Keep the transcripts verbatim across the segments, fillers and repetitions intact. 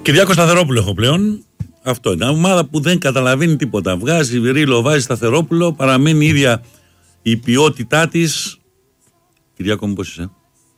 Κυριάκο Σταθερόπουλο έχω πλέον. Αυτό είναι. Ομάδα που δεν καταλαβαίνει τίποτα. Βγάζει ρίλο, βάζει Σταθερόπουλο, παραμένει η ίδια η ποιότητά της. Κυριάκο μου, πώς είσαι?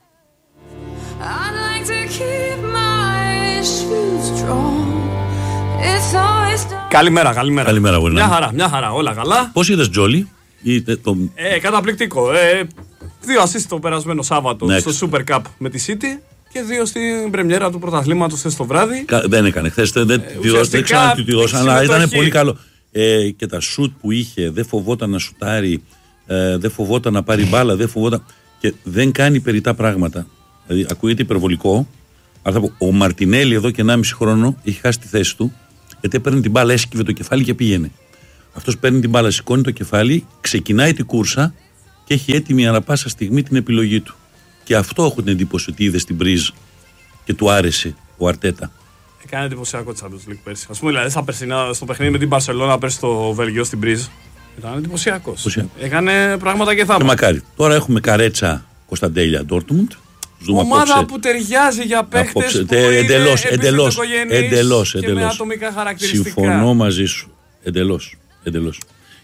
Καλημέρα, καλημέρα. Καλημέρα, μπορεί να μια χαρά, μια χαρά, όλα καλά. Πώς είδες Τζόλι? Το... Ε, καταπληκτικό. Ε, δύο assist το περασμένο Σάββατο ναι, στο Super Cup με τη City και δύο στην πρεμιέρα του πρωταθλήματος χθες το βράδυ. Κα, δεν έκανε χθες, δεν, ε, δεν ξέρω τι τη δώσαν, αλλά ήταν πολύ καλό. Ε, και τα σουτ που είχε, δεν φοβόταν να σουτάρει, ε, δεν φοβόταν να πάρει μπάλα, δεν φοβόταν. Και δεν κάνει περιττά πράγματα. Δηλαδή, ακούγεται υπερβολικό, αλλά θα πω, ο Μαρτινέλη εδώ και ενάμιση χρόνο έχει χάσει τη θέση του, γιατί έπαιρνε την μπάλα, έσκυβε το κεφάλι και πήγαινε. Αυτός παίρνει την μπάλα, σηκώνει το κεφάλι, ξεκινάει την κούρσα και έχει έτοιμη ανά πάσα στιγμή την επιλογή του. Και αυτό έχω την εντύπωση ότι είδε στην Μπριζ και του άρεσε ο Αρτέτα. Έκανε εντυπωσιακό τη Champions League πέρσι. Ας πούμε, δηλαδή, στα περσινά, στο παιχνίδι με την Μπαρσελόνα πέρσι στο Βέλγιο στην Μπριζ. Ήταν εντυπωσιακό. Έκανε πράγματα και θαύματα. Μακάρι. Τώρα έχουμε Καρέτσα Κωνσταντέλια Ντόρτμουντ. Ομάδα απόψε, που ταιριάζει για παίχτες που εντελώς, είναι εντελώς, εντελώς, και εντελώς. με ατομικά χαρακτηριστικά. Συμφωνώ μαζί σου. Εντελώς, εντελώς.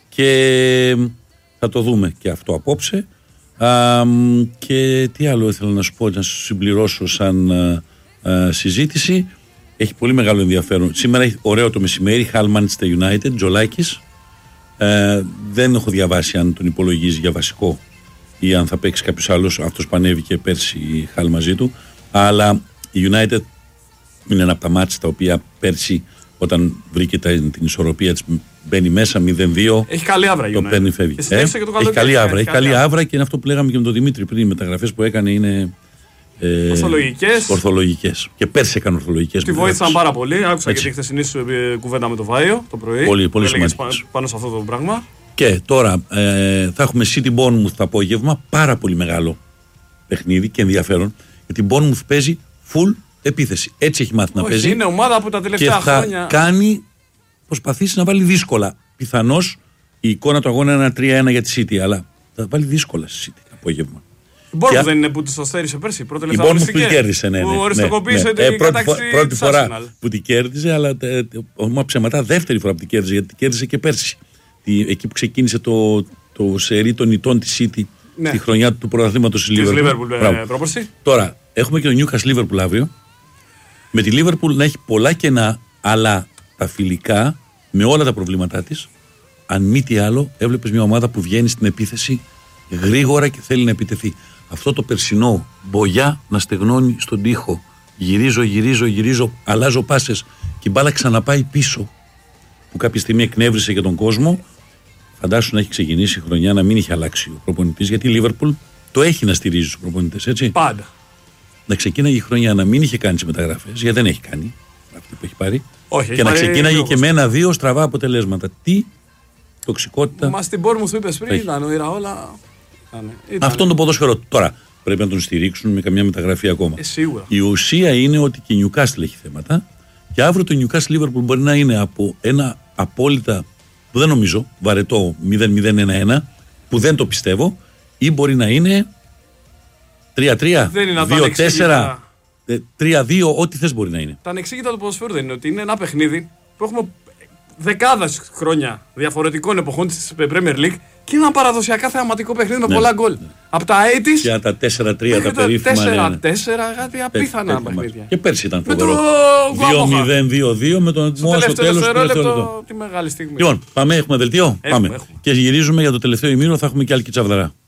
Και θα το δούμε και αυτό απόψε. Α, και τι άλλο ήθελα να σου πω, να σου συμπληρώσω σαν α, α, συζήτηση. Έχει πολύ μεγάλο ενδιαφέρον. Σήμερα έχει ωραίο το μεσημέρι, Hull Manchester United, Τζολάκης. Ε, δεν έχω διαβάσει αν τον υπολογίζει για βασικό ή αν θα παίξει κάποιος άλλος. Αυτός που ανέβηκε πέρσι η Hull μαζί του. Αλλά η United είναι ένα από τα μάτς τα οποία πέρσι, όταν βρήκε την ισορροπία της, μπαίνει μέσα μηδέν δύο. Έχει καλή άβρα η United. Το παίρνει, φεύγει. Ε, έχει καλή άβρα. Έχει καλή άβρα και είναι αυτό που λέγαμε και με τον Δημήτρη πριν. Οι μεταγραφές που έκανε είναι ε, ορθολογικές. ορθολογικές. Και πέρσι έκανε ορθολογικές. Τη βοήθησαν πάρα πολύ. Άκουσα έτσι και τη χθεσινή σου κουβέντα με το Βάιο το πρωί. Πολύ, πολύ σημαντικό. Πάνω σε αυτό το πράγμα. Και τώρα ε, θα έχουμε City Bournemouth το απόγευμα. Πάρα πολύ μεγάλο παιχνίδι και ενδιαφέρον. Γιατί η Bournemouth παίζει full επίθεση. Έτσι έχει μάθει Όχι, να παίζει. Είναι ομάδα που τα τελευταία και θα χρόνια κάνει, προσπαθήσει να βάλει δύσκολα. Πιθανώς η εικόνα του αγώνα είναι ένα τρία ένα για τη City, αλλά θα βάλει δύσκολα στη City το απόγευμα. Η Bournemouth δεν είναι που τη το στέρισε πέρσι. Πρώτη η Bournemouth που την κέρδισε, ναι. ναι, που ναι, οριστικοποίησε ναι, την ναι. κατάξη πρώτη, πρώτη φορά Arsenal. που την κέρδισε, αλλά μα ψέματα δεύτερη φορά που την κέρδισε, γιατί την κέρδισε και πέρσι. Τη, εκεί που ξεκίνησε το, το σερί των ητών τη City ναι. στη χρονιά του πρωταθλήματος της Liverpool. Τώρα έχουμε και το Newcastle Liverpool αύριο. Με τη Liverpool να έχει πολλά κενά, αλλά τα φιλικά με όλα τα προβλήματά της, αν μη τι άλλο, έβλεπες μια ομάδα που βγαίνει στην επίθεση γρήγορα και θέλει να επιτεθεί. Αυτό το περσινό μπογιά να στεγνώνει στον τοίχο. Γυρίζω, γυρίζω, γυρίζω, αλλάζω πάσες και η μπάλα ξαναπάει πίσω. Που κάποια στιγμή εκνεύρισε για τον κόσμο. Φαντάσου να έχει ξεκινήσει η χρονιά να μην είχε αλλάξει ο προπονητής, γιατί η Liverpool το έχει να στηρίζει τους προπονητές, έτσι. Πάντα. Να ξεκίναγε η χρονιά να μην είχε κάνει τις μεταγραφές, γιατί δεν έχει κάνει αυτή που έχει πάρει. Όχι, και να ξεκίναγε και με ένα-δύο στραβά αποτελέσματα. Τι τοξικότητα. Μα στην Bournemouth του είπες πριν, ήταν ο όλα. Αυτό είναι το ποδόσφαιρο. Τώρα πρέπει να τον στηρίξουν με καμιά μεταγραφή ακόμα. Ε, σίγουρα. Η ουσία είναι ότι και η Newcastle έχει θέματα. Και αύριο το Newcastle Liverpool μπορεί να είναι από ένα απόλυτα, που δεν νομίζω, βαρετό μηδέν μηδέν ένα ένα, που δεν το πιστεύω, ή μπορεί να είναι τρία τρία, δύο τέσσερα, τρία δύο, ό,τι θες μπορεί να είναι. Τα ανεξήγητα του ποδοσφαίρου δεν είναι ότι είναι ένα παιχνίδι που έχουμε δεκάδες χρόνια διαφορετικών εποχών της Premier League και είναι ένα παραδοσιακά θεαματικό παιχνίδι με ναι, πολλά γκολ. Ναι. Από τα ογδόντα και τα τέσσερα τρία τα περίφημα. τέσσερα τέσσερα, κάτι απίθανα παιχνίδια. Και πέρσι ήταν φοβερό. δύο μηδέν δύο δύο με τον Μόα στο τέλος του τελευταίου. Τη μεγάλη στιγμή. Λοιπόν, πάμε, έχουμε δελτίο. Έχουμε, πάμε. Έχουμε. Και γυρίζουμε για το τελευταίο ημίρο, θα έχουμε και άλλη Κιτσαβδαρά.